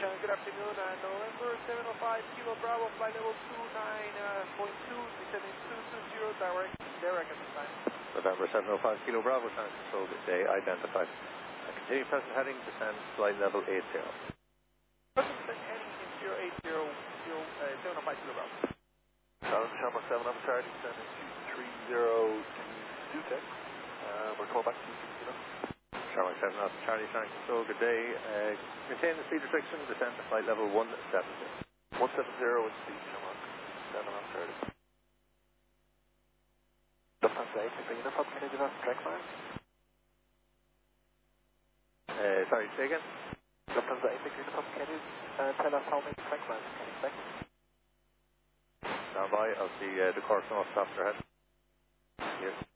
good afternoon. November 705 Kilo Bravo, flight level 29.2, descending 220 direct at this time. November 705 Kilo Bravo, San Control, good day, identified. Continue present heading, descend flight level 80. Present heading 080, 705 Kilo Bravo. Sharma 7 up, Charlie, descending 230 to Tech. We're calling back to Kilo. Sharma 7 up, Charlie, San Control, good day. Maintain the speed restriction, descend to flight level 170. 170 with speed, Sharma 7 up, Charlie. Lufthansa 8, bring it up, can you give us track line? Sorry, say again? Lufthansa 8, bring it up, can you tell us how many track lines can you expect? Stand by, I'll see the course off after head. Yes.